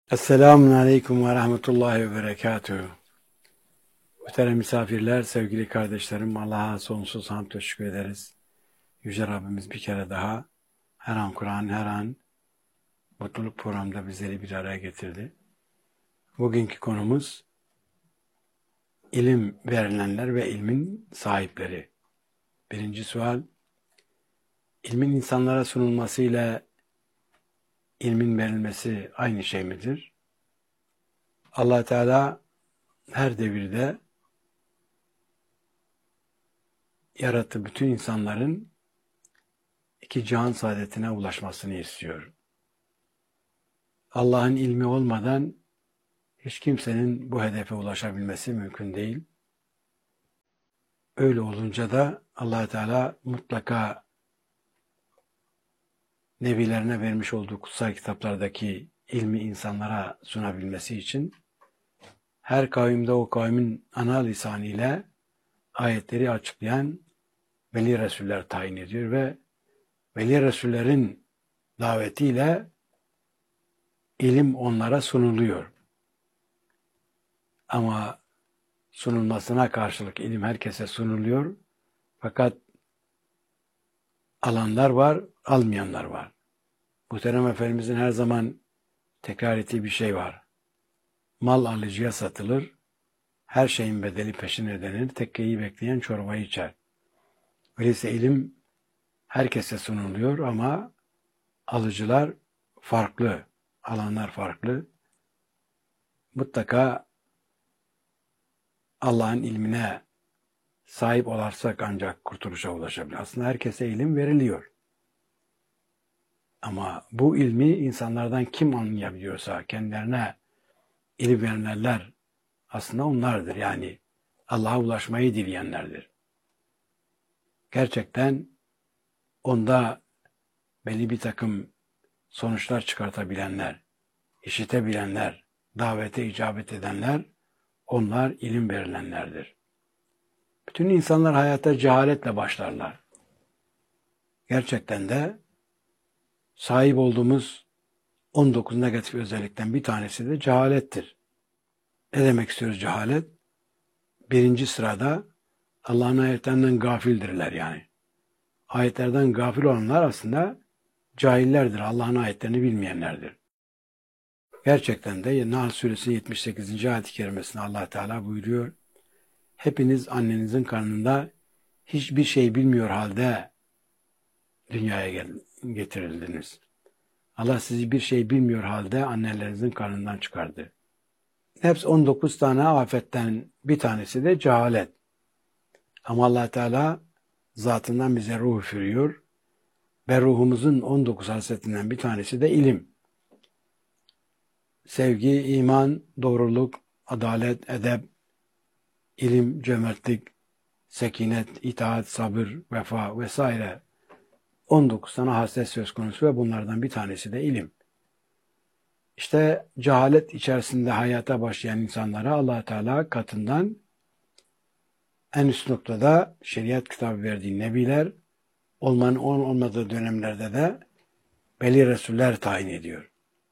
Esselamun Aleyküm ve Rahmetullahi ve Berekatuhu. Muhterem misafirler, sevgili kardeşlerim, Allah'a sonsuz hamd ve şükür ederiz. Yüce Rabbimiz bir kere daha her an Kur'an, her an mutluluk programında bizleri bir araya getirdi. Bugünkü konumuz ilim verilenler ve ilmin sahipleri. Birinci sual, ilmin insanlara sunulması ile ilmin verilmesi aynı şey midir? Allah Teala her devirde yarattığı bütün insanların iki cihan saadetine ulaşmasını istiyor. Allah'ın ilmi olmadan hiç kimsenin bu hedefe ulaşabilmesi mümkün değil. Öyle olunca da Allah Teala mutlaka nebilerine vermiş olduğu kutsal kitaplardaki ilmi insanlara sunabilmesi için her kavimde o kavmin ana lisanı ile ayetleri açıklayan veli resuller tayin ediyor ve veli resullerin davetiyle ilim onlara sunuluyor. Ama sunulmasına karşılık ilim herkese sunuluyor. Fakat alanlar var, almayanlar var. Muhterem Efendimizin her zaman tekrar ettiği bir şey var. Mal alıcıya satılır, her şeyin bedeli peşin ödenir, tekkeyi bekleyen çorbayı içer. Öyleyse ilim herkese sunuluyor ama alıcılar farklı, alanlar farklı. Mutlaka Allah'ın ilmine sahip olarsak ancak kurtuluşa ulaşabilir. Aslında herkese ilim veriliyor. Ama bu ilmi insanlardan kim anlayabiliyorsa kendilerine ilim verenler aslında onlardır. Yani Allah'a ulaşmayı dileyenlerdir. Gerçekten onda belli bir takım sonuçlar çıkartabilenler, işitebilenler, davete icabet edenler, onlar ilim verilenlerdir. Bütün insanlar hayata cehaletle başlarlar. Gerçekten de sahip olduğumuz 19 negatif özellikten bir tanesi de cehalettir. Ne demek istiyoruz cehalet? Birinci sırada Allah'ın ayetlerinden gafildirler yani. Ayetlerden gafil olanlar aslında cahillerdir. Allah'ın ayetlerini bilmeyenlerdir. Gerçekten de Nahl Suresi 78. ayet-i kerimesinde Allah Teala buyuruyor. Hepiniz annenizin karnında hiçbir şey bilmiyor halde dünyaya getirildiniz. Allah sizi bir şey bilmiyor halde annelerinizin karnından çıkardı. Hepsi 19 tane afetten bir tanesi de cehalet. Ama Allah Teala zatından bize ruh üfürüyor ve ruhumuzun 19 hasretinden bir tanesi de ilim. Sevgi, iman, doğruluk, adalet, edep, ilim, cömertlik, sekinet, itaat, sabır, vefa vesaire 19 tane hasret söz konusu ve bunlardan bir tanesi de ilim. İşte cehalet içerisinde hayata başlayan insanlara Allah Teala katından en üst noktada şeriat kitabı verdiği nebiler, olmadığı dönemlerde de veli resuller tayin ediyor.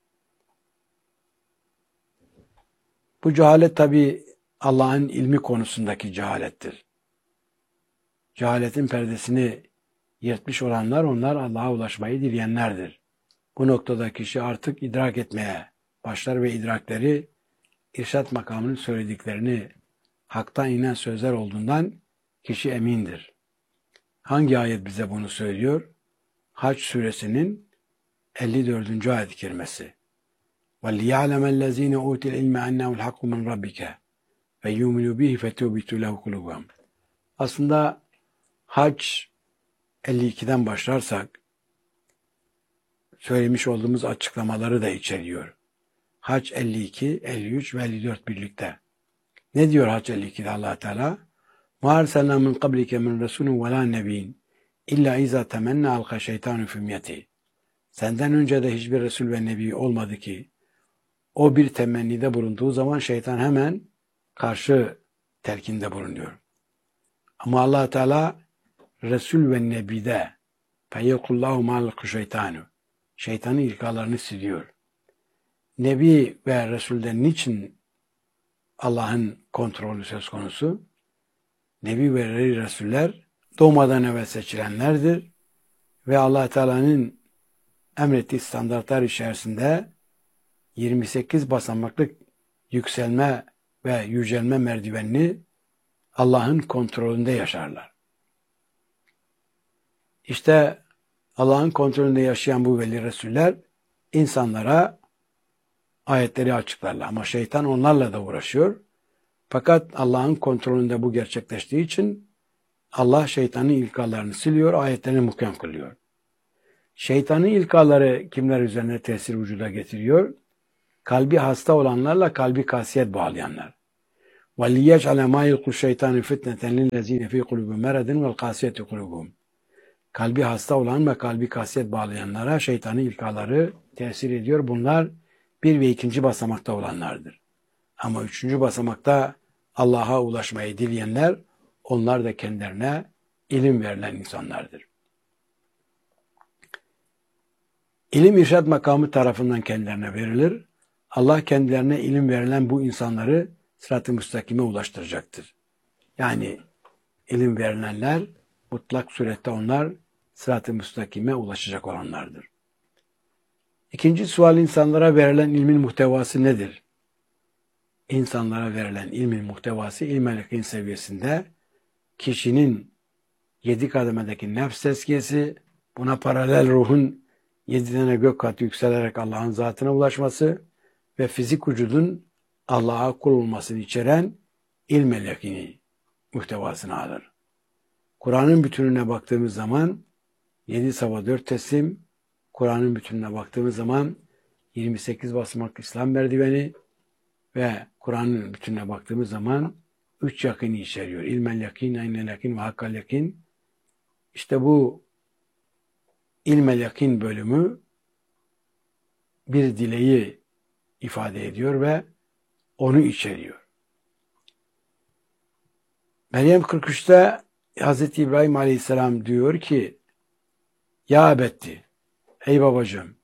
Bu cehalet tabi Allah'ın ilmi konusundaki cehalettir. Cehaletin perdesini yırtmış olanlar onlar Allah'a ulaşmayı dileyenlerdir. Bu noktada kişi artık idrak etmeye başlar ve idrakleri irşat makamının söylediklerini haktan inen sözler olduğundan kişi emindir. Hangi ayet bize bunu söylüyor? Hac suresinin 54. ayet-i kerimesi. وَلِيَعْلَمَ الَّذ۪ينَ اُوتِ الْاِلْمَ اَنَّهُ الْحَقُّ مِنْ رَبِّكَ وَيُؤْمِنُوا بِهِ فَتُوبِتُوا لَهُ قُلُوبُهُمْ. Aslında Hac 52'den başlarsak söylemiş olduğumuz açıklamaları da içeriyor. Hac 52, 53 ve 54 birlikte. Ne diyor Hac 52'de Allah Teala? مَا أَرْسَلْنَا مِنْ قَبْلِكَ مِنْ رَسُولٍ وَلَا نَبِيٍّ İlla izâ temennâ alka şeytânü fümyeti. Senden önce de hiçbir Resul ve Nebi olmadı ki o bir temennide bulunduğu zaman şeytan hemen karşı telkinde bulunuyor. Ama Allah Teala Resul ve Nebi'de feyyekullahu ma'al şeytanu şeytanın ilkalarını siliyor. Nebi ve Resul'den niçin Allah'ın kontrolü söz konusu? Nebi ve Resuller doğmadan evvel seçilenlerdir ve Allah Teala'nın emrettiği standartlar içerisinde 28 basamaklık yükselme ve yücelme merdivenini Allah'ın kontrolünde yaşarlar. İşte Allah'ın kontrolünde yaşayan bu veli Resuller insanlara ayetleri açıklarlar. Ama şeytan onlarla da uğraşıyor. Fakat Allah'ın kontrolünde bu gerçekleştiği için Allah şeytanın ilkalarını siliyor, ayetlerini muhkem kılıyor. Şeytanın ilkaları kimler üzerine tesir vücuda getiriyor? Kalbi hasta olanlarla kalbi kasiyet bağlayanlar. وَلِيَجْعَلَ مَا يُلْقُ الشَّيْطَانِ فِتْنَةً لِلَّذ۪ينَ ف۪ي قُلُوبِهِمْ مَرَضٌ وَالْقَاسِيَةِ قُلُوبُهُمْ. Kalbi hasta olan ve kalbi kasiyet bağlayanlara şeytanın ilkaları tesir ediyor. Bunlar 1 ve 2. basamakta olanlardır. Ama 3. basamakta Allah'a ulaşmayı dileyenler, onlar da kendilerine ilim verilen insanlardır. İlim irşad makamı tarafından kendilerine verilir. Allah kendilerine ilim verilen bu insanları sırat-ı müstakime ulaştıracaktır. Yani ilim verilenler mutlak surette onlar sırat-ı müstakime ulaşacak olanlardır. İkinci sual, insanlara verilen ilmin muhtevası nedir? İnsanlara verilen ilmin muhtevası ilm-i yakin seviyesinde kişinin 7 kademedeki nefs tezkiyesi, buna paralel ruhun 7 tane gök katı yükselerek Allah'ın zatına ulaşması ve fizik vücudun Allah'a kul olmasını içeren ilm-i yakini muhtevasını alır. Kur'an'ın bütününe baktığımız zaman 7 sabah 4 teslim, Kur'an'ın bütününe baktığımız zaman 28 basamak İslam merdiveni ve Kur'an'ın bütününe baktığımız zaman 3 yakini içeriyor. İlmel yakin, aynel yakin ve hakkal yakin. İşte bu ilmel yakin bölümü bir dileği ifade ediyor ve onu içeriyor. Meryem 43'te Hz. İbrahim Aleyhisselam diyor ki, ya abetti, ey babacığım,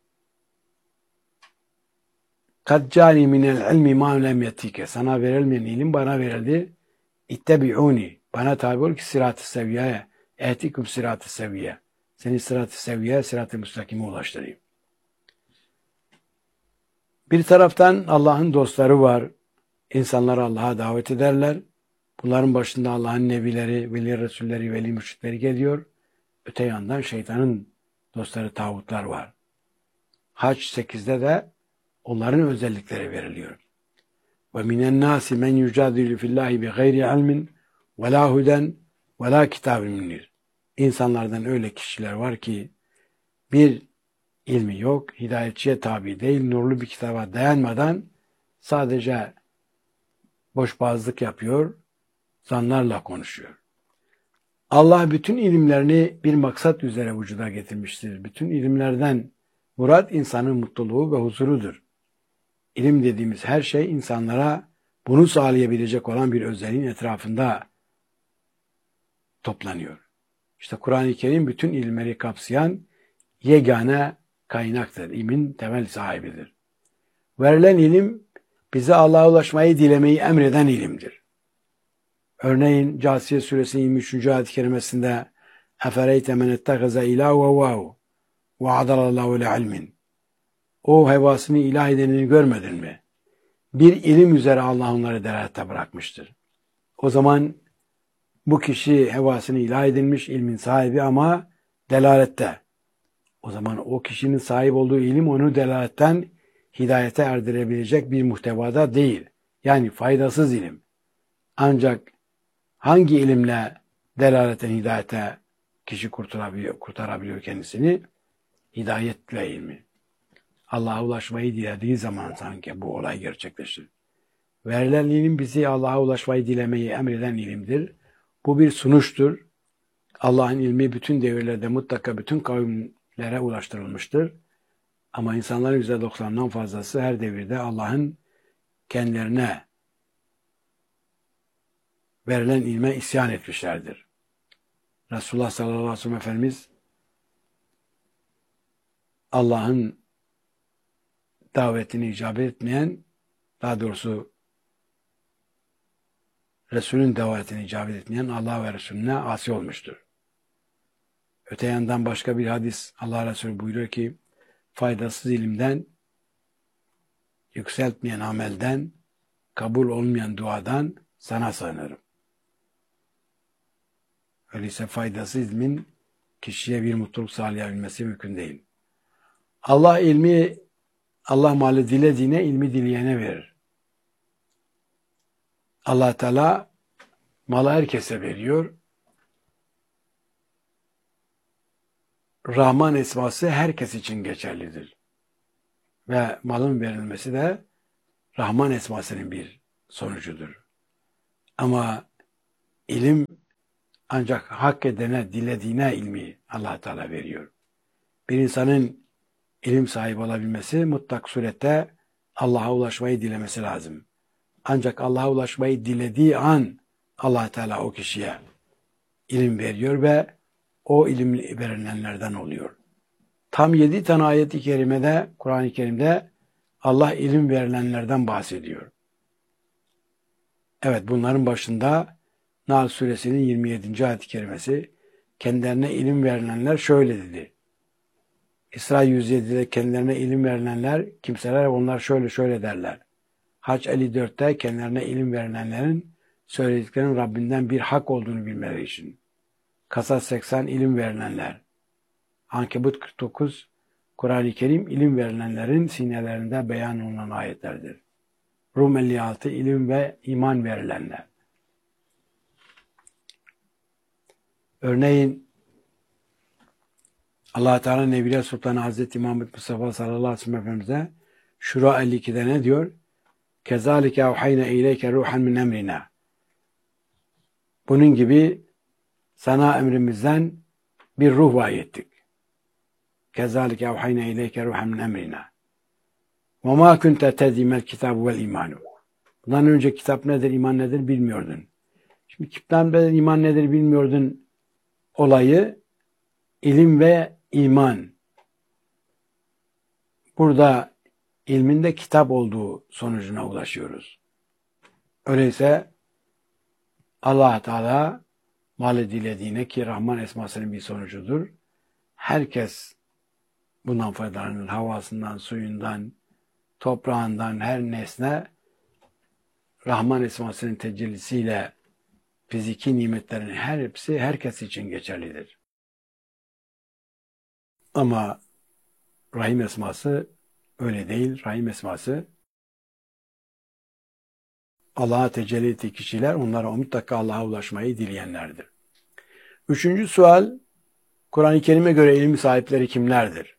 kad cani minel ilmi ma lem yetike, sana verilmeyen ilim bana verildi. İttebi'uni, bana tabi ol ki sırat-ı seviyeye, ehtikum sırat-ı seviye, seni sırat-ı seviyeye, sırat-ı müstakime ulaştırayım. Bir taraftan Allah'ın dostları var. İnsanları Allah'a davet ederler. Bunların başında Allah'ın nebileri, veli resulleri, veli mürşitleri geliyor. Öte yandan şeytanın dostları, tağutlar var. Hac 8'de de onların özellikleri veriliyor. Ve minen nasi men yucadilu fillahi bi gayri ilmin ve la huden ve la kitabin munir. İnsanlardan öyle kişiler var ki bir ilmi yok, hidayetçiye tabi değil, nurlu bir kitaba dayanmadan sadece boşboğazlık yapıyor, zanlarla konuşuyor. Allah bütün ilimlerini bir maksat üzere vücuda getirmiştir. Bütün ilimlerden murat insanın mutluluğu ve huzurudur. İlim dediğimiz her şey insanlara bunu sağlayabilecek olan bir özelliğin etrafında toplanıyor. İşte Kur'an-ı Kerim bütün ilimleri kapsayan yegane kaynaktır. İlmin temel sahibidir. Verilen ilim bize Allah'a ulaşmayı dilemeyi emreden ilimdir. Örneğin Câsiye Suresi'nin 23. ayet-i kerimesinde اَفَرَيْتَ مَنْ اَتَّخَذَ اِلَٰهُ وَوَّاهُ وَعَدَلَ اللّٰهُ لِعِلْمٍ. O hevasını ilah edenini görmedin mi? Bir ilim üzere Allah onları delalette bırakmıştır. O zaman bu kişi hevasını ilah edinmiş, ilmin sahibi ama delalette. O zaman o kişinin sahip olduğu ilim onu delaletten hidayete erdirebilecek bir muhtevada değil. Yani faydasız ilim. Ancak hangi ilimle delaletten hidayete kişi kurtarabiliyor kendisini? Hidayetle ilmi. Allah'a ulaşmayı dilediği zaman sanki bu olay gerçekleşir. Verilen ilim bizi Allah'a ulaşmayı dilemeyi emreden ilimdir. Bu bir sunuştur. Allah'ın ilmi bütün devirlerde mutlaka bütün kavimlere ulaştırılmıştır. Ama insanların %90'dan fazlası her devirde Allah'ın kendilerine verilen ilme isyan etmişlerdir. Resulullah sallallahu aleyhi ve sellem Efendimiz Allah'ın davetine icabet etmeyen, daha doğrusu Resul'ün davetine icabet etmeyen Allah ve Resulüne asi olmuştur. Öte yandan başka bir hadis Allah Resulü buyuruyor ki faydasız ilimden, yükseltmeyen amelden, kabul olmayan duadan sana sığınırım. Öyleyse faydasız ilmin kişiye bir mutluluk sağlayabilmesi mümkün değil. Allah malı dilediğine, ilmi dileyene verir. Allah Teala malı herkese veriyor. Rahman esması herkes için geçerlidir. Ve malın verilmesi de Rahman esmasının bir sonucudur. Ama ilim ancak hak edene, dilediğine ilmi Allah Teala veriyor. Bir insanın ilim sahibi olabilmesi mutlak surette Allah'a ulaşmayı dilemesi lazım. Ancak Allah'a ulaşmayı dilediği an Allah Teala o kişiye ilim veriyor ve o ilim verilenlerden oluyor. Tam 7 tane ayet-i kerimede, Kur'an-ı Kerim'de Allah ilim verilenlerden bahsediyor. Evet, bunların başında Nahl suresinin 27. ayet-i kerimesi, kendilerine ilim verilenler şöyle dedi. İsra 107'de kendilerine ilim verilenler, kimseler onlar şöyle derler. Hac 54'te kendilerine ilim verilenlerin söylediklerinin Rabbinden bir hak olduğunu bilmeleri için. Kasas 80 ilim verilenler. Ankebut 49 Kur'an-ı Kerim ilim verilenlerin sinelerinde beyan olunan ayetlerdir. Rum 56 ilim ve iman verilenler. Örneğin Allah Teala Nebiler Sultanı Hazreti Muhammed Mustafa sallallahu aleyhi ve sellem Efendimiz'e Şura 52'de ne diyor? Kezalike evhayne ileyke ruhan min emrina. Bunun gibi sana emrimizden bir ruh vahyettik. Kezalike evhayne ileyke ruhan min emrina. Ve ma kunte tedimel kitabu vel imanu. Bundan önce kitap nedir, iman nedir bilmiyordun. Şimdi kitap nedir, iman nedir bilmiyordun olayı ilim ve iman. Burada ilminde kitap olduğu sonucuna ulaşıyoruz. Öyleyse Allah Teala malı dilediğine ki Rahman esmasının bir sonucudur. Herkes bundan faydalanır. Havasından, suyundan, toprağından her nesne Rahman esmasının tecellisiyle fiziki nimetlerin hepsi herkes için geçerlidir. Ama Rahim esması öyle değil. Rahim esması Allah'a tecelli ettiği kişiler onlara mutlaka Allah'a ulaşmayı dileyenlerdir. 3. sual, Kur'an-ı Kerim'e göre ilim sahipleri kimlerdir?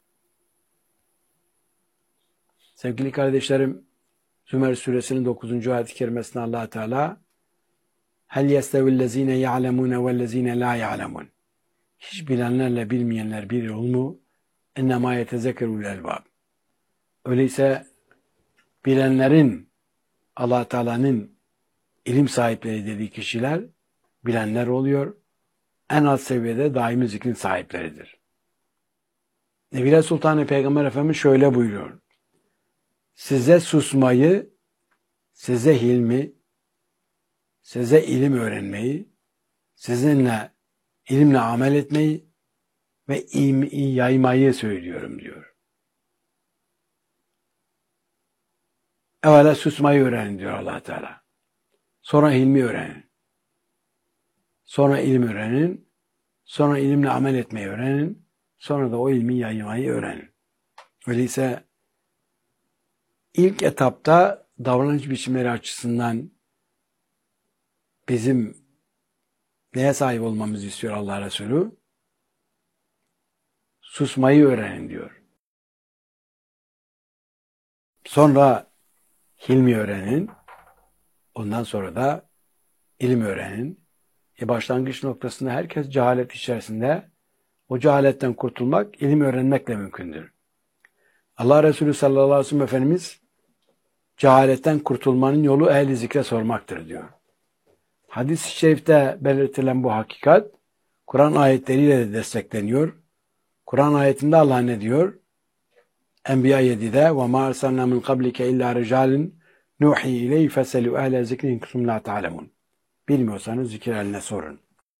Sevgili kardeşlerim, Zümer suresinin 9. ayet-i kerimesinde Allah Teala Hel yestevillezine ya'lemune vellezine la ya'lemun. Hiç bilenlerle bilmeyenler bir yol mu? Ennemâ yetezekkerul elbab. Öyleyse bilenlerin Allah Teala'nın ilim sahipleri dediği kişiler bilenler oluyor. En alt seviyede daimi zikrin sahipleridir. Nebiler Sultanı Peygamber Efendimiz şöyle buyuruyor. Size susmayı, size hilmi, size ilim öğrenmeyi, sizinle ilimle amel etmeyi ve iyi yaymayı söylüyorum diyor. Evvela susmayı öğrenin diyor Allah Teala. Sonra hilmi öğrenin. Sonra ilim öğrenin. Sonra ilimle amel etmeyi öğrenin. Sonra da o ilmi yaymayı öğrenin. Öyleyse ilk etapta davranış biçimleri açısından bizim neye sahip olmamızı istiyor Allah Resulü? Susmayı öğrenin diyor. Sonra hilmi öğrenin. Ondan sonra da ilim öğrenin. Başlangıç noktasında herkes cehalet içerisinde. O cehaletten kurtulmak ilim öğrenmekle mümkündür. Allah Resulü sallallahu aleyhi ve sellem Efendimiz cehaletten kurtulmanın yolu ehli zikre sormaktır diyor. Hadis-i şerifte belirtilen bu hakikat Kur'an ayetleriyle de destekleniyor. Kur'an ayetinde Allah ne diyor? Enbiya 7'de وَمَا أَرْسَلْنَا مِنْ قَبْلِكَ إِلَّا رِجَالٍ نُوحِي إِلَيْهِ فَسَلُوا أَهْلَ ذِكْرِ إِنْ كُنتُمْ لَا تَعْلَمُونَ. Bilmiyorsanız zikir ehline sorun.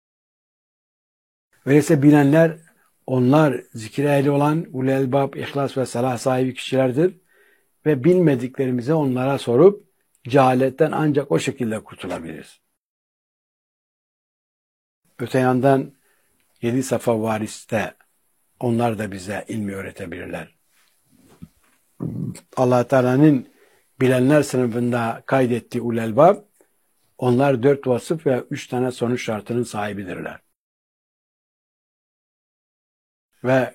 Öyleyse bilenler, onlar zikir ehli olan ulul elbab, ihlas ve salah sahibi kişilerdir ve bilmediklerimizi onlara sorup cehaletten ancak o şekilde kurtulabiliriz. Öte yandan 7 safa variste onlar da bize ilmi öğretebilirler. Allah Teala'nın bilenler sınıfında kaydettiği ulul elbab, onlar 4 vasıf ve 3 tane sonuç şartının sahibidirler. Ve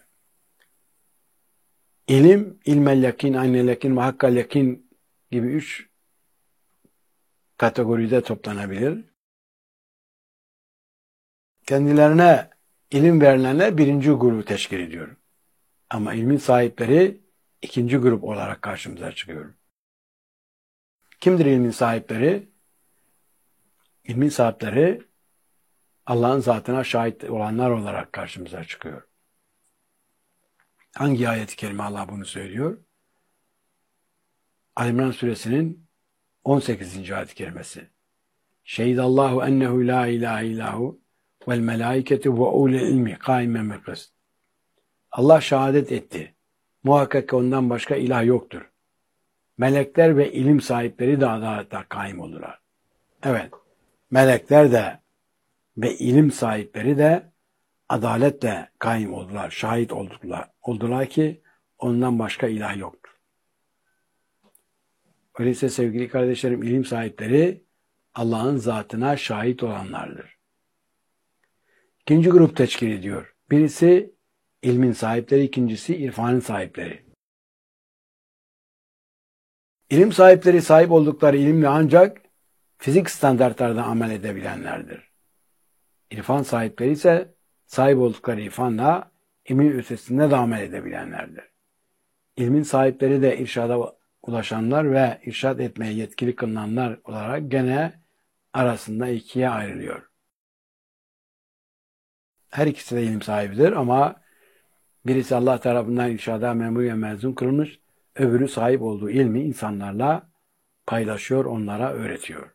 ilim, ilmel yakin, aynel yakin ve hakkal yakin gibi 3 kategoride toplanabilir. Kendilerine ilim verilenler 1. grubu teşkil ediyor. Ama ilmin sahipleri 2. grup olarak karşımıza çıkıyor. Kimdir ilmin sahipleri? İlmin sahipleri Allah'ın zatına şahit olanlar olarak karşımıza çıkıyor. Hangi ayet-i kerime Allah bunu söylüyor? Ali İmran suresinin 18. ayet-i kerimesi. Şehidallahu ennehu la ilahe illahu vel melaiketu ve ulul ilmi kaimen bil kıst. Allah şehadet etti. Muhakkak ki ondan başka ilah yoktur. Melekler ve ilim sahipleri de adaletle kaim olurlar. Evet, melekler de ve ilim sahipleri de adaletle kaim oldular, şahit oldular ki ondan başka ilah yoktur. Öyleyse sevgili kardeşlerim, ilim sahipleri Allah'ın zatına şahit olanlardır. 2. grup teşkil ediyor. Birisi ilmin sahipleri, ikincisi irfanın sahipleri. İlim sahipleri sahip oldukları ilimle ancak fizik standartlardan amel edebilenlerdir. İrfan sahipleri ise sahip oldukları irfanla ilmin ötesinde de amel edebilenlerdir. İlmin sahipleri de irşada ulaşanlar ve irşad etmeye yetkili kılınanlar olarak gene arasında ikiye ayrılıyor. Her ikisi de ilim sahibidir ama birisi Allah tarafından irşada memur ve mezun kılınmış, öbürü sahip olduğu ilmi insanlarla paylaşıyor, onlara öğretiyor.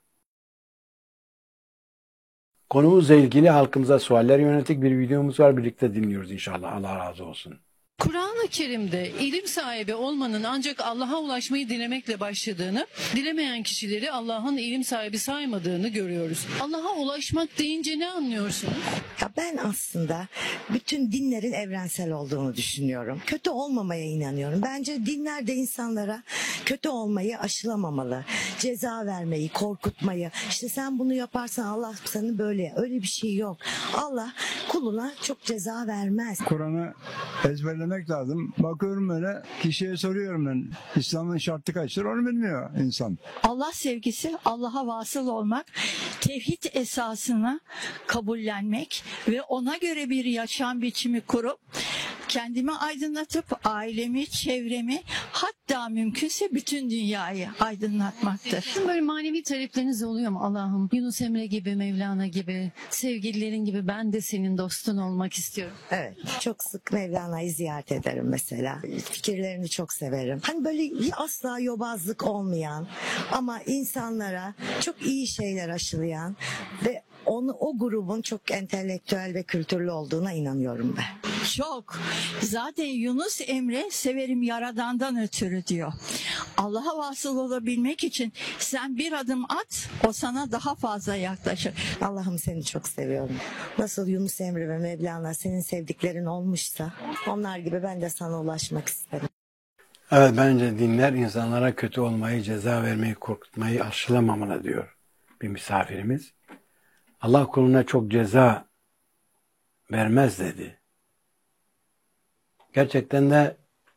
Konumuzla ilgili halkımıza sualler yönelik bir videomuz var. Birlikte dinliyoruz inşallah. Allah razı olsun. Kur'an-ı Kerim'de ilim sahibi olmanın ancak Allah'a ulaşmayı dilemekle başladığını, dilemeyen kişileri Allah'ın ilim sahibi saymadığını görüyoruz. Allah'a ulaşmak deyince ne anlıyorsunuz? Ya ben aslında bütün dinlerin evrensel olduğunu düşünüyorum. Kötü olmamaya inanıyorum. Bence dinler de insanlara kötü olmayı aşılamamalı. Ceza vermeyi, korkutmayı. İşte sen bunu yaparsan Allah seni böyle. Öyle bir şey yok. Allah kuluna çok ceza vermez. Kur'an'ı ezberlemek lazım. Bakıyorum böyle kişiye soruyorum ben. İslam'ın şartı kaçtır onu bilmiyor insan. Allah sevgisi, Allah'a vasıl olmak, tevhid esasını kabullenmek ve ona göre bir yaşam biçimi kurup kendimi aydınlatıp ailemi, çevremi, hatta mümkünse bütün dünyayı aydınlatmaktır. Sizin böyle manevi talepleriniz oluyor mu Allah'ım? Yunus Emre gibi, Mevlana gibi, sevgililerin gibi ben de senin dostun olmak istiyorum. Evet. Çok sık Mevlana'yı ziyaret ederim mesela. Fikirlerini çok severim. Hani böyle asla yobazlık olmayan ama insanlara çok iyi şeyler aşılayan ve o grubun çok entelektüel ve kültürlü olduğuna inanıyorum ben. Çok. Zaten Yunus Emre severim Yaradan'dan ötürü diyor. Allah'a vasıl olabilmek için sen bir adım at, o sana daha fazla yaklaşır. Allah'ım seni çok seviyorum. Nasıl Yunus Emre ve Mevlana senin sevdiklerin olmuşsa onlar gibi ben de sana ulaşmak isterim. Evet, bence dinler insanlara kötü olmayı, ceza vermeyi, korkutmayı aşılamamalı diyor bir misafirimiz. Allah kuluna çok ceza vermez dedi. Gerçekten de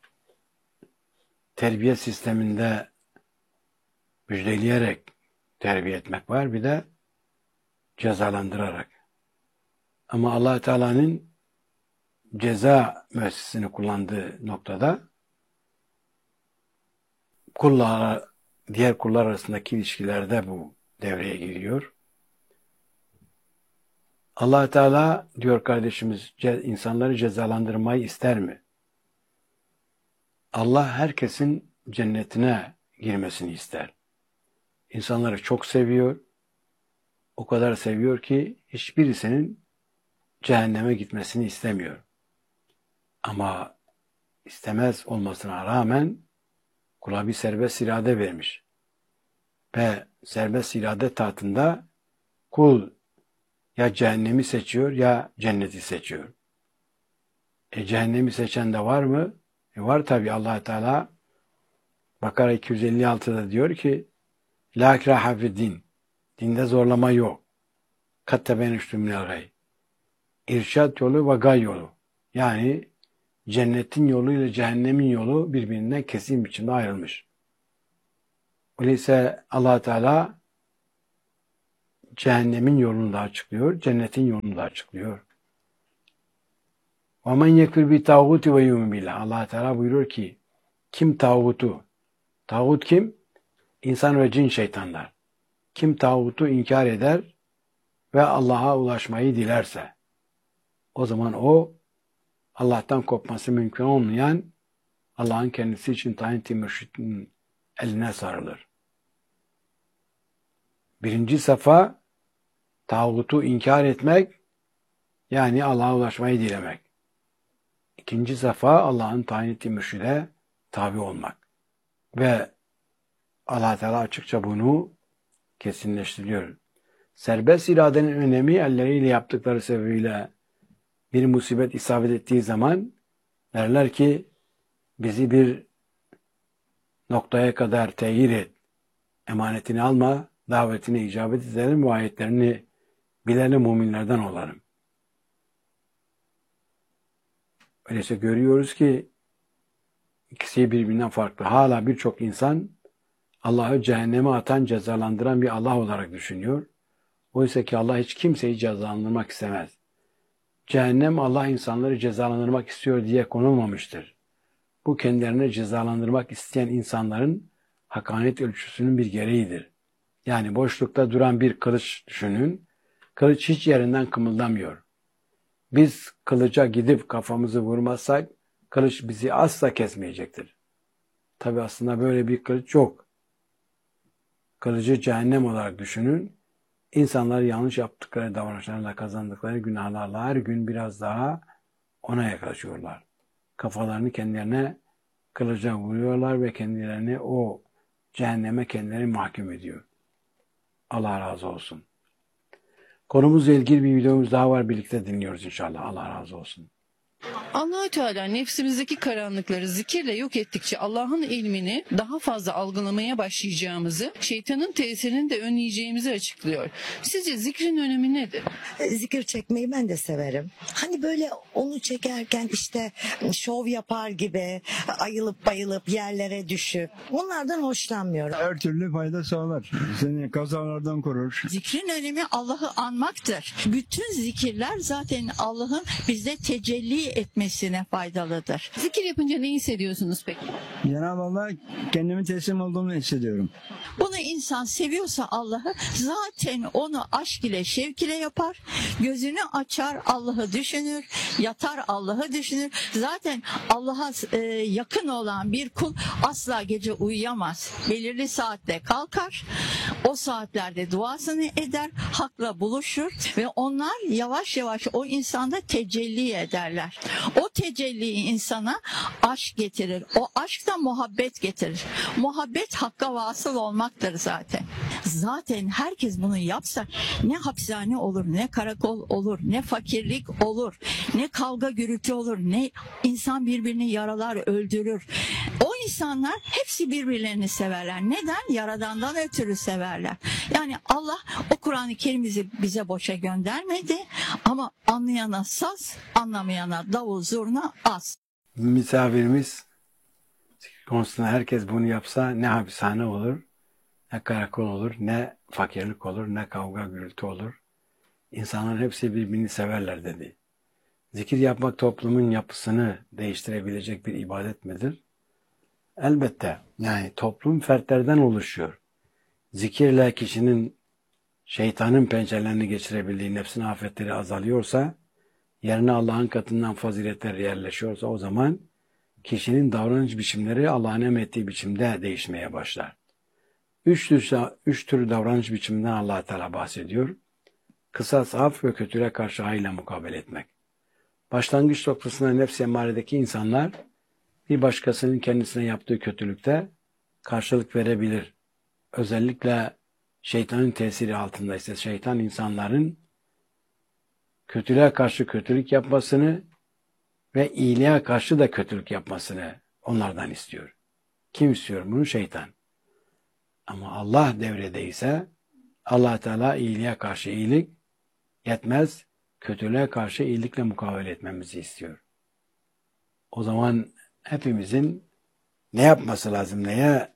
terbiye sisteminde müjdeleyerek terbiye etmek var, bir de cezalandırarak. Ama Allah Teala'nın ceza müessesini kullandığı noktada diğer kullar arasındaki ilişkilerde bu devreye giriyor. Allah Teala diyor kardeşimiz, insanları cezalandırmayı ister mi? Allah herkesin cennetine girmesini ister. İnsanları çok seviyor. O kadar seviyor ki hiçbirisinin cehenneme gitmesini istemiyor. Ama istemez olmasına rağmen kula bir serbest irade vermiş. Ve serbest irade tahtında kul ya cehennemi seçiyor ya cenneti seçiyor. Cehennemi seçen de var mı? Var tabi. Allah Teala Bakara 256'da diyor ki La ikraha fi'd-din. Dinde zorlama yok. Kat tebeyyene minel gay. İrşad yolu ve gay yolu. Yani cennetin yolu ile cehennemin yolu birbirinden kesin biçimde ayrılmış. Öyleyse Allah Teala cehennemin yolunu da açıklıyor, cennetin yolunu da açıklıyor. وَمَنْ يَكْفِرْ بِالطَّاغُوتِ وَيُؤْمِنْ بِاللّٰهِ Allah Teala buyuruyor ki kim tağutu? Tağut kim? İnsan ve cin şeytanlar. Kim tağutu inkar eder ve Allah'a ulaşmayı dilerse o zaman o Allah'tan kopması mümkün olmayan Allah'ın kendisi için tayin ettiği mürşidin eline sarılır. Birinci safa tağutu inkar etmek yani Allah'a ulaşmayı dilemek. İkinci safa Allah'ın tayin ettiği mürşide tabi olmak. Ve Allah Teala açıkça bunu kesinleştiriyor. Serbest iradenin önemi elleriyle yaptıkları sebebiyle bir musibet isabet ettiği zaman derler ki bizi bir noktaya kadar tehir et, emanetini alma, davetine icabet edelim ve ayetlerini bilelim, müminlerden olalım. Öyleyse görüyoruz ki ikisi birbirinden farklı. Hala birçok insan Allah'ı cehenneme atan, cezalandıran bir Allah olarak düşünüyor. Oysa ki Allah hiç kimseyi cezalandırmak istemez. Cehennem Allah insanları cezalandırmak istiyor diye konulmamıştır. Bu kendilerini cezalandırmak isteyen insanların hakanet ölçüsünün bir gereğidir. Yani boşlukta duran bir kılıç düşünün. Kılıç hiç yerinden kımıldamıyor. Biz kılıca gidip kafamızı vurmazsak kılıç bizi asla kesmeyecektir. Tabi aslında böyle bir kılıç yok. Kılıcı cehennem olarak düşünün. İnsanlar yanlış yaptıkları davranışlarla kazandıkları günahlarla her gün biraz daha ona yaklaşıyorlar. Kafalarını kendilerine kılıca vuruyorlar ve kendilerini o cehenneme kendileri mahkum ediyor. Allah razı olsun. Konumuzla ilgili bir videomuz daha var. Birlikte dinliyoruz inşallah. Allah razı olsun. Allah-u Teala nefsimizdeki karanlıkları zikirle yok ettikçe Allah'ın ilmini daha fazla algılamaya başlayacağımızı, şeytanın tesirini de önleyeceğimizi açıklıyor. Sizce zikrin önemi nedir? Zikir çekmeyi ben de severim. Hani böyle onu çekerken işte şov yapar gibi ayılıp bayılıp yerlere düşüp onlardan hoşlanmıyorum. Her türlü fayda sağlar. Seni kazalardan korur. Zikrin önemi Allah'ı anmaktır. Bütün zikirler zaten Allah'ın bizde tecelli etmesine faydalıdır. Zikir yapınca ne hissediyorsunuz peki? Cenab-ı Allah kendimi teslim olduğumu hissediyorum. Bunu insan seviyorsa Allah'ı zaten onu aşk ile şevk ile yapar. Gözünü açar Allah'ı düşünür. Yatar Allah'ı düşünür. Zaten Allah'a yakın olan bir kul asla gece uyuyamaz. Belirli saatte kalkar. O saatlerde duasını eder. Hakla buluşur. Ve onlar yavaş yavaş o insanda tecelli ederler. O tecelli insana aşk getirir. O aşk da muhabbet getirir. Muhabbet hakka vasıl olmaktır zaten. Zaten herkes bunu yapsa ne hapishane olur, ne karakol olur, ne fakirlik olur, ne kavga gürültü olur, ne insan birbirini yaralar, öldürür. O insanlar hepsi birbirlerini severler. Neden? Yaradandan ötürü severler. Yani Allah o Kur'an-ı Kerim'i bize boşa göndermedi ama anlayana saz, anlamayana davul zurna az. Misafirimiz konusunda herkes bunu yapsa ne hapishane olur, ne karakol olur, ne fakirlik olur, ne kavga gürültü olur. İnsanların hepsi birbirini severler dedi. Zikir yapmak toplumun yapısını değiştirebilecek bir ibadet midir? Elbette. Yani toplum fertlerden oluşuyor. Zikirle kişinin şeytanın pençelerini geçirebildiği nefsin afetleri azalıyorsa, yerine Allah'ın katından faziletler yerleşiyorsa o zaman kişinin davranış biçimleri Allah'ın emrettiği biçimde değişmeye başlar. Üç tür davranış biçiminden Allah Teala bahsediyor. Kısas, af ve kötülüğe karşı hayırla mukabele etmek. Başlangıç noktasında nefs-i emmaredeki insanlar bir başkasının kendisine yaptığı kötülükte karşılık verebilir. Özellikle şeytanın tesiri altında ise şeytan insanların kötülüğe karşı kötülük yapmasını ve iyiliğe karşı da kötülük yapmasını onlardan istiyor. Kim istiyor bunu? Şeytan. Ama Allah devredeyse Allah Teala iyiliğe karşı iyilik yetmez, kötülüğe karşı iyilikle mukabele etmemizi istiyor. O zaman hepimizin ne yapması lazım, neye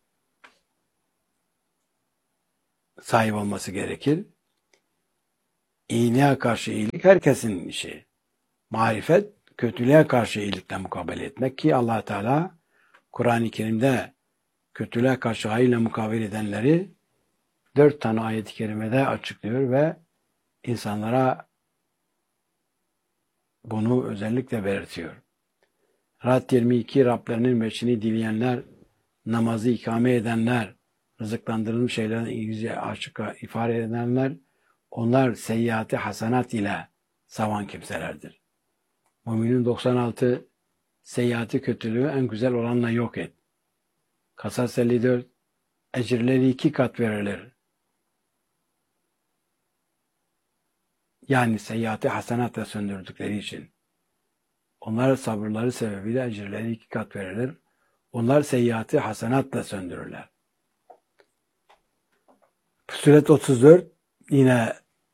sahip olması gerekir? İyiliğe karşı iyilik herkesin işi. Marifet, kötülüğe karşı iyilikle mukabele etmek ki Allah Teala Kur'an-ı Kerim'de kötülüğe karşı hayırla mukabele edenleri 4 tane ayet-i kerimede açıklıyor ve insanlara bunu özellikle belirtiyor. Ra'd 22 Rablerinin veçhini dileyenler, namazı ikame edenler, rızıklandırılmış şeylerin İngilizce açık ifade edenler, onlar seyyiatı hasenat ile savan kimselerdir. Müminin 96 seyyiatı kötülüğü en güzel olanla yok et. Kasas 54 ecirleri 2 kat verilir. Yani seyyiatı hasenatla söndürdükleri için. Onlar sabırları sebebiyle ecirleri 2 kat verilir. Onlar seyyiatı hasenatla söndürürler. Fussilet 34 yine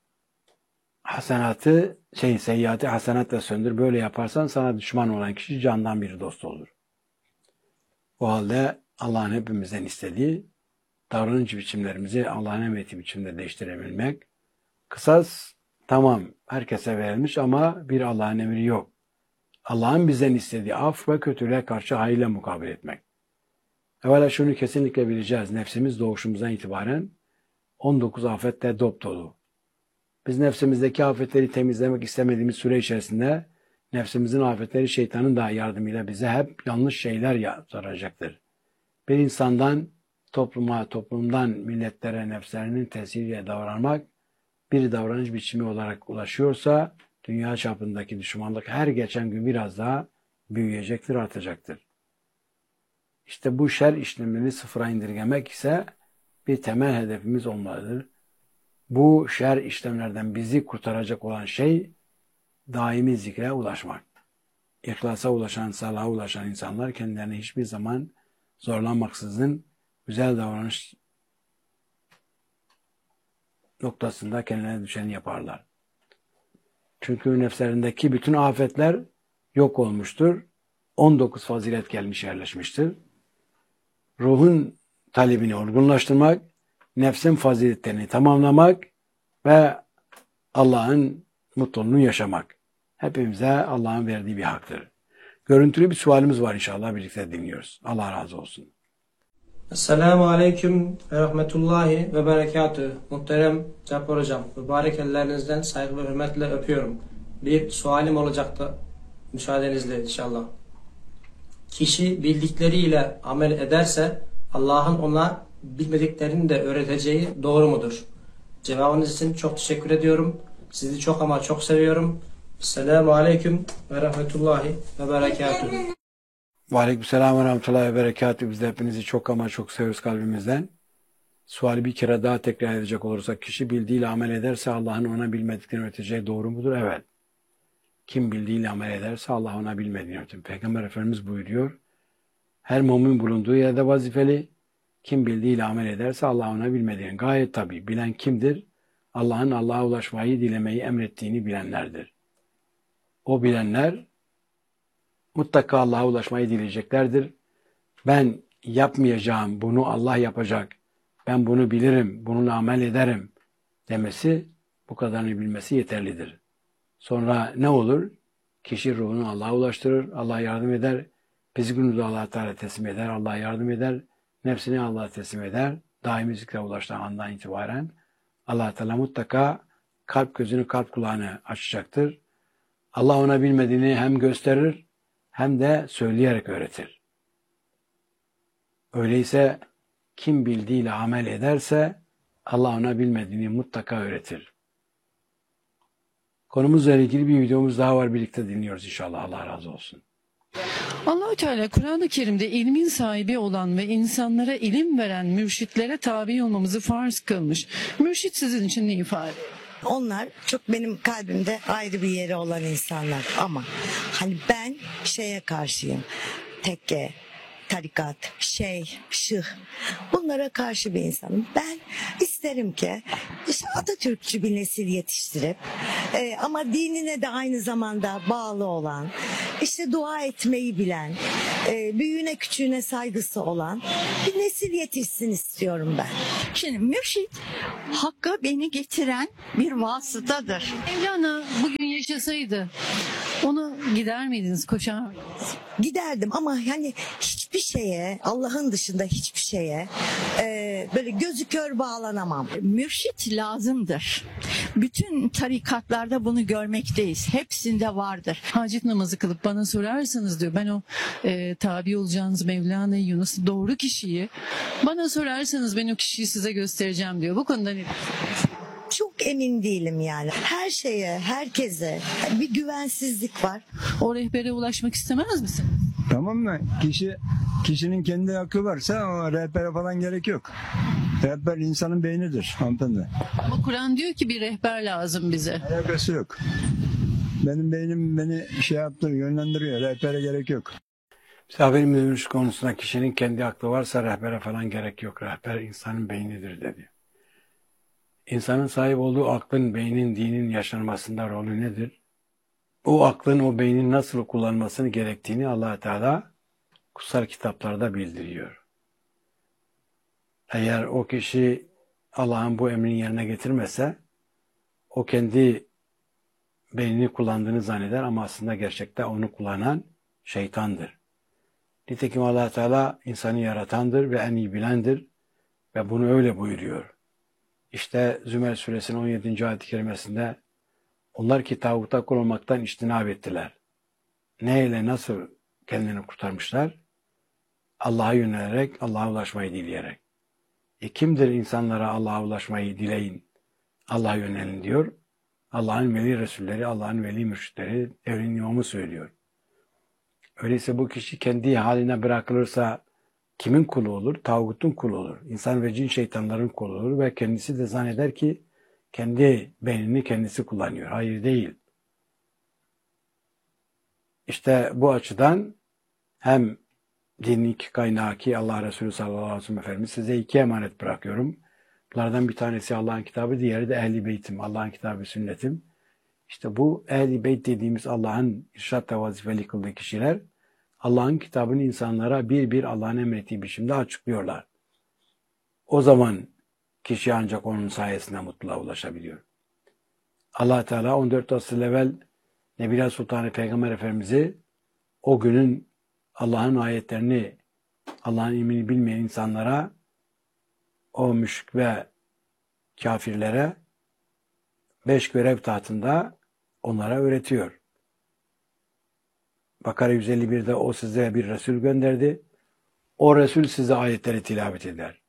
seyyiatı hasenatla söndür. Böyle yaparsan sana düşman olan kişi candan bir dost olur. O halde Allah'ın hepimizden istediği davranış biçimlerimizi Allah'ın emrettiği biçimde değiştirebilmek. Kısas tamam herkese verilmiş ama bir Allah'ın emri yok. Allah'ın bizden istediği af ve kötülüğe karşı hayırla mukabele etmek. Evvela şunu kesinlikle bileceğiz. Nefsimiz doğuşumuzdan itibaren 19 afetle dop dolu. Biz nefsimizdeki afetleri temizlemek istemediğimiz süre içerisinde nefsimizin afetleri şeytanın da yardımıyla bize hep yanlış şeyler yaptıracaktır. Bir insandan topluma, toplumdan milletlere nefslerinin tesiriyle davranmak bir davranış biçimi olarak ulaşıyorsa dünya çapındaki düşmanlık her geçen gün biraz daha büyüyecektir, artacaktır. İşte bu şer işlemini sıfıra indirgemek ise bir temel hedefimiz olmalıdır. Bu şer işlemlerden bizi kurtaracak olan şey daimi zikre ulaşmak. İhlasa ulaşan, salaha ulaşan insanlar kendilerini hiçbir zaman zorlanmaksızın güzel davranış noktasında kendilerine düşeni yaparlar. Çünkü nefslerindeki bütün afetler yok olmuştur. 19 fazilet gelmiş yerleşmiştir. Ruhun talebini olgunlaştırmak, nefsin faziletlerini tamamlamak ve Allah'ın mutluluğunu yaşamak. Hepimize Allah'ın verdiği bir haktır. Görüntülü bir sualimiz var inşallah birlikte dinliyoruz. Allah razı olsun. Esselamu Aleyküm ve Rahmetullahi ve Berekatühü. Muhterem Cabbar Hocam, mübarek ellerinizden saygı ve hürmetle öpüyorum. Bir sualim olacaktı, müsaadenizle inşallah. Kişi bildikleriyle amel ederse Allah'ın ona bilmediklerini de öğreteceği doğru mudur? Cevabınız için çok teşekkür ediyorum. Sizi çok ama çok seviyorum. Esselamu Aleyküm ve Rahmetullahi ve Berekatühü. Ve aleykümselam ve rahmetullahi ve berekatühü. Biz de hepinizi çok ama çok seviyoruz kalbimizden. Suali bir kere daha tekrar edecek olursak, kişi bildiğiyle amel ederse Allah'ın ona bilmediklerini öğreteceği doğru mudur? Evet. Kim bildiğiyle amel ederse Allah ona bilmediğini öğretir. Peygamber Efendimiz buyuruyor. Her mümin bulunduğu yerde vazifeli. Kim bildiğiyle amel ederse Allah ona bilmediğini. Gayet tabii. Bilen kimdir? Allah'ın Allah'a ulaşmayı, dilemeyi emrettiğini bilenlerdir. O bilenler mutlaka Allah'a ulaşmayı dileyeceklerdir. Ben yapmayacağım, bunu Allah yapacak. Ben bunu bilirim, bununla amel ederim demesi, bu kadarını bilmesi yeterlidir. Sonra ne olur? Kişi ruhunu Allah'a ulaştırır, Allah yardım eder. Fizikini de Allah'a Teala teslim eder, Allah yardım eder. Nefsini Allah'a teslim eder. Daimi zikre ulaştığı andan itibaren Allah Teala mutlaka kalp gözünü, kalp kulağını açacaktır. Allah ona bilmediğini hem gösterir hem de söyleyerek öğretir. Öyleyse kim bildiğiyle amel ederse Allah ona bilmediğini mutlaka öğretir. Konumuzla ilgili bir videomuz daha var. Birlikte dinliyoruz inşallah. Allah razı olsun. Allahü Teala Kur'an-ı Kerim'de ilmin sahibi olan ve insanlara ilim veren mürşitlere tabi olmamızı farz kılmış. Mürşit sizin için ne ifade? Onlar çok benim kalbimde ayrı bir yeri olan insanlar ama hani ben şeye karşıyım. Tekke, tarikat, şıh bunlara karşı bir insanım. Ben isterim ki işte Atatürkçü bir nesil yetiştirip ama dinine de aynı zamanda bağlı olan, işte dua etmeyi bilen, büyüğüne küçüğüne saygısı olan bir nesil yetişsin istiyorum ben. Şimdi mürşit hakka beni getiren bir vasıtadır. Mevlana bugün yaşasaydı onu gider miydiniz, koşar mıydınız? Giderdim ama yani hiçbir şeye, Allah'ın dışında hiçbir şeye böyle gözü kör bağlanamam. Mürşit lazımdır. Bütün tarikatlarda bunu görmekteyiz. Hepsinde vardır. Hacet namazı kılıp bana sorarsanız diyor, ben o tabi olacağınız Mevlana-i Yunus doğru kişiyi, bana sorarsanız ben o kişiyi size göstereceğim diyor. Bu konuda ne diyorsunuz? Çok emin değilim yani. Her şeye, herkese bir güvensizlik var. O rehbere ulaşmak istemez misin? Tamam mı? Kişinin kendi aklı varsa o rehbere falan gerek yok. Rehber insanın beynidir hanımefendi. Ama Kur'an diyor ki bir rehber lazım bize. Alakası yok. Benim beynim beni yönlendiriyor. Rehbere gerek yok. Misafir mürşit konusunda kişinin kendi aklı varsa rehbere falan gerek yok. Rehber insanın beynidir dedi. İnsanın sahip olduğu aklın, beynin, dinin yaşanmasında rolü nedir? O aklın, o beynin nasıl kullanmasını gerektiğini Allah Teala kutsal kitaplarda bildiriyor. Eğer o kişi Allah'ın bu emrini yerine getirmese, o kendi beynini kullandığını zanneder ama aslında gerçekte onu kullanan şeytandır. Nitekim Allah Teala insanı yaratandır ve en iyi bilendir ve bunu öyle buyuruyor. İşte Zümer suresinin 17. ayet-i kerimesinde onlar ki tağuta kul olmaktan içtinab ettiler. Neyle nasıl kendini kurtarmışlar? Allah'a yönelerek, Allah'a ulaşmayı dileyerek. Kimdir insanlara Allah'a ulaşmayı dileyin, Allah'a yönelin diyor? Allah'ın veli Resulleri, Allah'ın veli mürşitleri, evrenin imamı söylüyor. Öyleyse bu kişi kendi haline bırakılırsa kimin kulu olur? Tağutun kulu olur. İnsan ve cin şeytanların kulu olur ve kendisi de zanneder ki kendi beynini kendisi kullanıyor. Hayır değil. İşte bu açıdan hem dinin iki kaynağı ki Allah Resulü sallallahu aleyhi ve sellem Efendimiz size iki emanet bırakıyorum. Bunlardan bir tanesi Allah'ın kitabı, diğeri de Ehl-i Beytim. Allah'ın kitabı, sünnetim. İşte bu Ehl-i Beyt dediğimiz Allah'ın irşat ve vazifeli kıldığı kişiler Allah'ın kitabını insanlara bir bir Allah'ın emrettiği biçimde açıklıyorlar. O zaman kişi ancak onun sayesinde mutluluğa ulaşabiliyor. Allah Teala 14 asır evvel Nebiler Sultanı Peygamber Efendimiz'i o günün Allah'ın ayetlerini, Allah'ın ilmini bilmeyen insanlara, o müşrik ve kafirlere 5 görev tahtında onlara öğretiyor. Bakara 151'de o size bir Resul gönderdi. O Resul size ayetleri tilavet eder.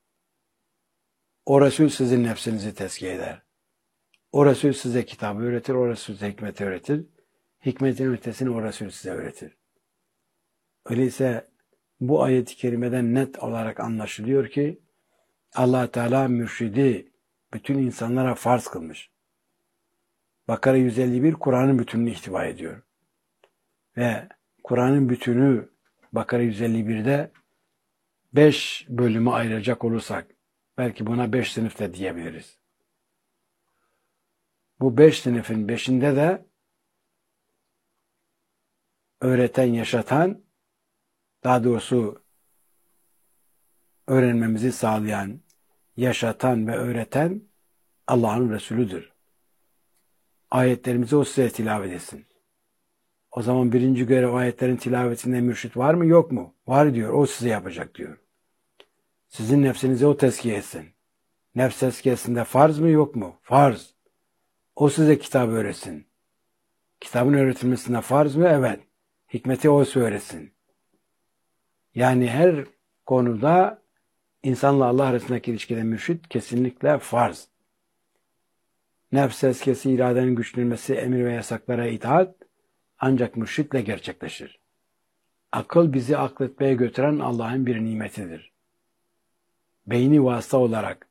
O Resul sizin nefsinizi tezkiye eder. O Resul size kitabı öğretir, o Resul size hikmeti öğretir. Hikmetin ötesini o Resul size öğretir. Öyleyse bu ayet-i kerimeden net olarak anlaşılıyor ki Allah Teala mürşidi bütün insanlara farz kılmış. Bakara 151 Kur'an'ın bütününü ihtiva ediyor. Ve Kur'an'ın bütünü Bakara 151'de 5 bölüme ayıracak olursak belki buna 5 sınıf da diyebiliriz. Bu 5 sınıfın 5'inde de öğreten, yaşatan, daha doğrusu öğrenmemizi sağlayan, yaşatan ve öğreten Allah'ın Resulüdür. Ayetlerimizi o size tilavet etsin. O zaman birinci görev ayetlerin tilavetinde mürşit var mı yok mu? Var diyor. O size yapacak diyor. Sizin nefsinizi o tezkiye etsin. Nefs tezkiyesinde farz mı yok mu? Farz. O size kitabı öğretsin. Kitabın öğretilmesinde farz mı? Evet. Hikmeti o söylesin. Yani her konuda insanla Allah arasındaki ilişkide mürşit kesinlikle farz. Nefs eskisi, iradenin güçlenmesi, emir ve yasaklara itaat ancak mürşitle gerçekleşir. Akıl bizi akletmeye götüren Allah'ın bir nimetidir. Beyni vasıta olarak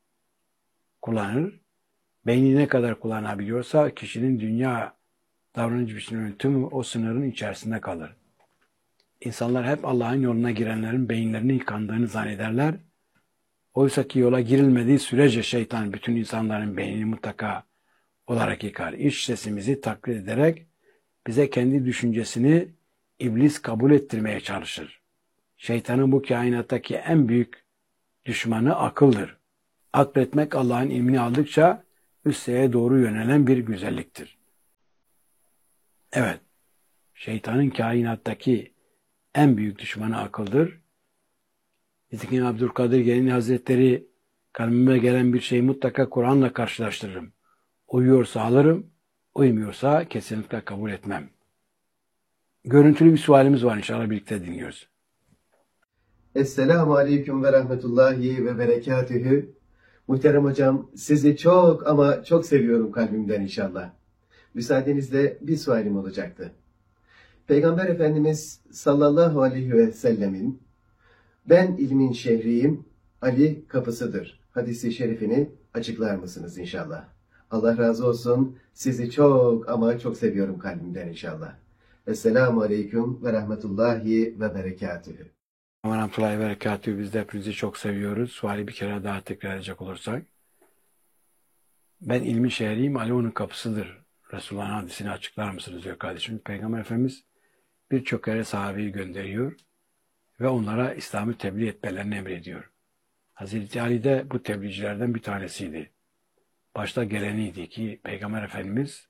kullanır. Beyni ne kadar kullanabiliyorsa kişinin dünya davranış biçiminin tümü o sınırın içerisinde kalır. İnsanlar hep Allah'ın yoluna girenlerin beyinlerini yıkandığını zannederler. Oysa ki yola girilmediği sürece şeytan bütün insanların beynini mutlaka olarak yıkar. İç sesimizi taklit ederek bize kendi düşüncesini iblis kabul ettirmeye çalışır. Şeytanın bu kainattaki en büyük düşmanı akıldır. Akletmek Allah'ın ilmini aldıkça üsteye doğru yönelen bir güzelliktir. Evet, şeytanın kainattaki en büyük düşmanı akıldır. Nitekim Abdülkadir Geylani Hazretleri kalbime gelen bir şeyi mutlaka Kur'an'la karşılaştırırım. Uyuyorsa alırım, uymuyorsa kesinlikle kabul etmem. Görüntülü bir sualimiz var, inşallah birlikte dinliyoruz. Esselamu Aleyküm ve Rahmetullahi ve Berekatühü. Muhterem hocam, sizi çok ama çok seviyorum kalbimden inşallah. Müsaadenizle bir sualim olacaktı. Peygamber Efendimiz sallallahu aleyhi ve sellemin "Ben ilmin şehriyim, Ali kapısıdır" hadisi şerifini açıklar mısınız inşallah? Allah razı olsun. Sizi çok ama çok seviyorum kalbimden inşallah. Esselamu Aleyküm ve Rahmetullahi ve Berekatühü. Ve Rahmetullahi ve Berekatühü. Biz de hepinizi çok seviyoruz. Suali bir kere daha tekrar edecek olursak. Ben ilmin şehriyim, Ali onun kapısıdır. Resulullah'ın hadisini açıklar mısınız diyor kardeşim. Peygamber Efendimiz birçok yere sahabeyi gönderiyor ve onlara İslam'ı tebliğ etmelerini emrediyor. Hazreti Ali de bu tebliğcilerden bir tanesiydi. Başta geleniydi ki Peygamber Efendimiz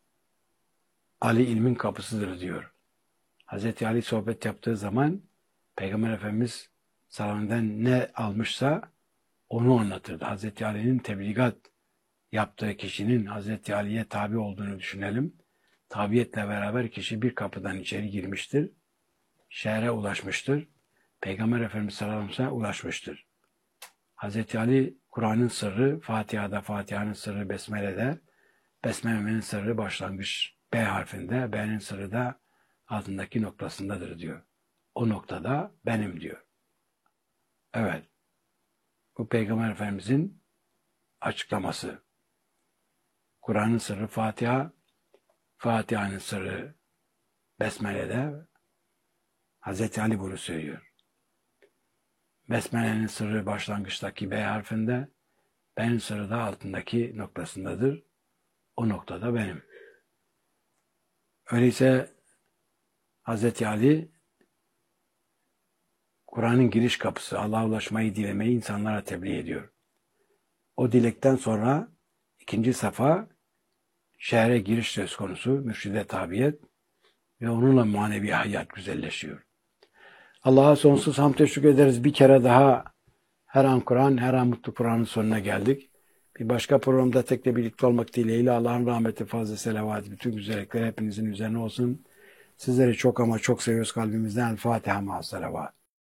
Ali ilmin kapısıdır diyor. Hazreti Ali sohbet yaptığı zaman Peygamber Efendimiz salonundan ne almışsa onu anlatırdı. Hazreti Ali'nin tebligat yaptığı kişinin Hazreti Ali'ye tabi olduğunu düşünelim. Tabiyetle beraber kişi bir kapıdan içeri girmiştir. Şehre ulaşmıştır. Peygamber Efendimiz sallallahu aleyhi ve sellem ulaşmıştır. Hazreti Ali Kur'an'ın sırrı Fatiha'da, Fatiha'nın sırrı Besmele'de, Besmele'nin sırrı başlangıç B harfinde, B'nin sırrı da altındaki noktasındadır diyor. O noktada benim diyor. Evet. Bu Peygamber Efendimizin açıklaması. Kur'an'ın sırrı Fatiha, Fatiha'nın sırrı Besmele'de, Hazreti Ali bunu söylüyor. Besmele'nin sırrı başlangıçtaki B harfinde, B'nin sırrı da altındaki noktasındadır. O noktada benim. Öyleyse Hazreti Ali Kur'an'ın giriş kapısı, Allah'a ulaşmayı dilemeyi insanlara tebliğ ediyor. O dilekten sonra ikinci safa şehre giriş söz konusu, mürşide tabiyet ve onunla manevi hayat güzelleşiyor. Allah'a sonsuz hamd teşekkür ederiz. Bir kere daha her an Kur'an, her an mutlu Kur'an'ın sonuna geldik. Bir başka programda tekrar birlikte olmak dileğiyle Allah'ın rahmeti, fazla selavatı, bütün güzellikler hepinizin üzerine olsun. Sizleri çok ama çok seviyoruz kalbimizden. El Fatiha ma'as selavat.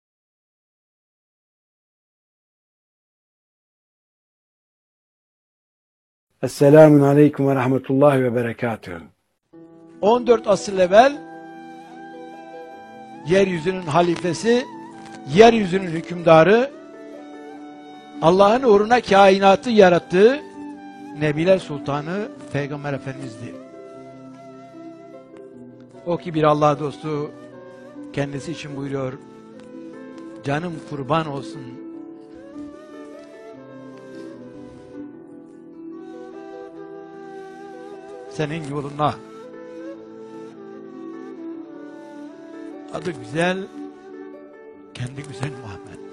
Esselamun Aleyküm ve Rahmetullahi ve Berekatühü. 14 asır evvel yeryüzünün halifesi, yeryüzünün hükümdarı, Allah'ın uğruna kainatı yarattığı Nebiler Sultanı Peygamber Efendimiz'di. O ki bir Allah dostu, kendisi için buyuruyor, canım kurban olsun senin yoluna. Adı güzel, kendi güzel Muhammed.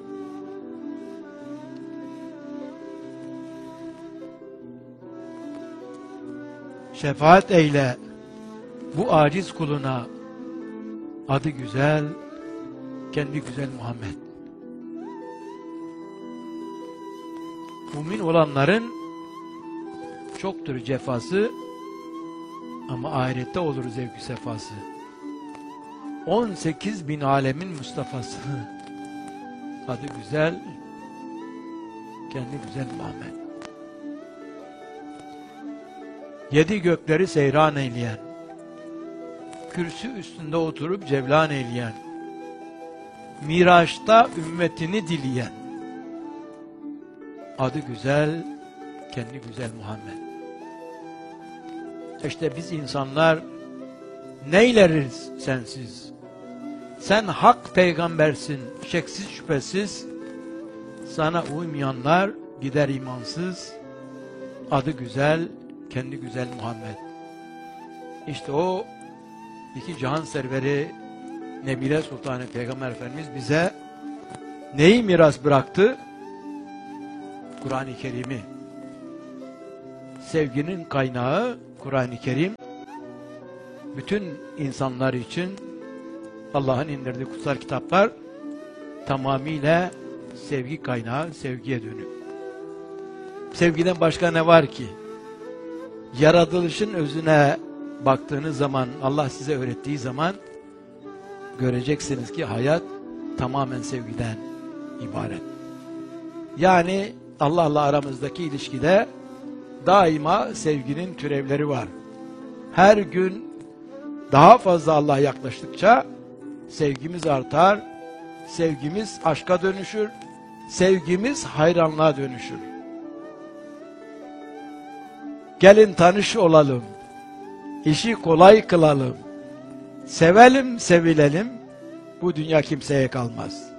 Şefaat eyle bu aciz kuluna. Adı güzel, kendi güzel Muhammed. Mümin olanların çoktur cefası ama ahirette olur zevk-i sefası. 18 bin alemin Mustafa'sı. Adı güzel, kendi güzel Muhammed. 7 gökleri seyran eyleyen, kürsü üstünde oturup cevlan eyleyen, Miraç'ta ümmetini dileyen, adı güzel, kendi güzel Muhammed. İşte biz insanlar neyleriz sensiz? Sen hak peygambersin, şeksiz şüphesiz. Sana uymayanlar gider imansız. Adı güzel, kendi güzel Muhammed. İşte o iki cihan serveri Nebile Sultanı Peygamber Efendimiz bize neyi miras bıraktı? Kur'an-ı Kerim'i. Sevginin kaynağı Kur'an-ı Kerim. Bütün insanlar için Allah'ın indirdiği kutsal kitaplar tamamıyla sevgi kaynağı, sevgiye dönük. Sevgiden başka ne var ki? Yaratılışın özüne baktığınız zaman, Allah size öğrettiği zaman göreceksiniz ki hayat tamamen sevgiden ibaret. Yani Allah'la aramızdaki ilişkide daima sevginin türevleri var. Her gün daha fazla Allah'a yaklaştıkça sevgimiz artar, sevgimiz aşka dönüşür, sevgimiz hayranlığa dönüşür. Gelin tanış olalım, işi kolay kılalım, sevelim sevilelim, bu dünya kimseye kalmaz.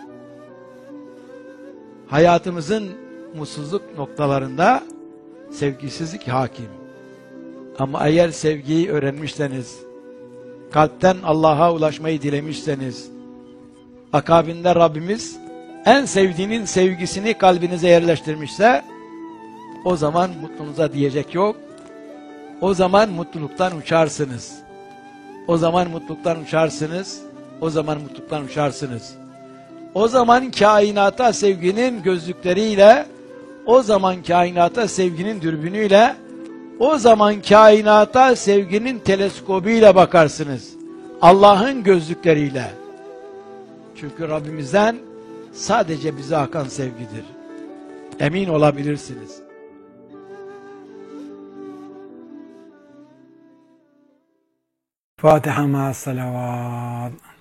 Hayatımızın mutsuzluk noktalarında sevgisizlik hakim. Ama eğer sevgiyi öğrenmişseniz, kalpten Allah'a ulaşmayı dilemişseniz, akabinde Rabbimiz en sevdiğinin sevgisini kalbinize yerleştirmişse, o zaman mutluluğunuza diyecek yok. O zaman mutluluktan uçarsınız. O zaman mutluluktan uçarsınız. O zaman mutluluktan uçarsınız. O zaman kainata sevginin gözlükleriyle, o zaman kainata sevginin dürbünüyle, o zaman kainata sevginin teleskobuyla bakarsınız. Allah'ın gözlükleriyle. Çünkü Rabbimizden sadece bize akan sevgidir. Emin olabilirsiniz. Fatiha ma salavat.